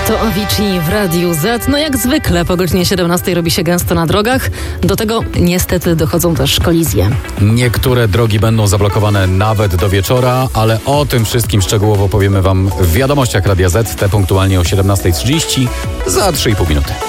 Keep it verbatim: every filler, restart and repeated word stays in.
To Avicii w Radiu Z. No jak zwykle po godzinie siedemnastej robi się gęsto na drogach. Do tego niestety dochodzą też kolizje. Niektóre drogi będą zablokowane nawet do wieczora, ale o tym wszystkim szczegółowo powiemy Wam w wiadomościach Radia Z, te punktualnie o siedemnastej trzydzieści za trzy i pół minuty.